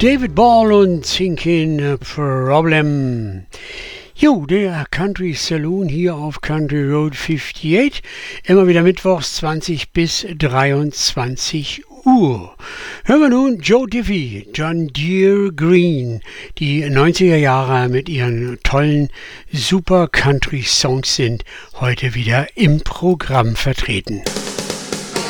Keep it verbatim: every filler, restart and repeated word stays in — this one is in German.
David Ball und Thinking Problem. Jo, der Country Saloon hier auf Country Road achtundfünfzig. Immer wieder mittwochs zwanzig bis dreiundzwanzig Uhr. Hören wir nun Joe Diffie, John Deere Green. Die neunziger Jahre mit ihren tollen Super Country Songs sind heute wieder im Programm vertreten.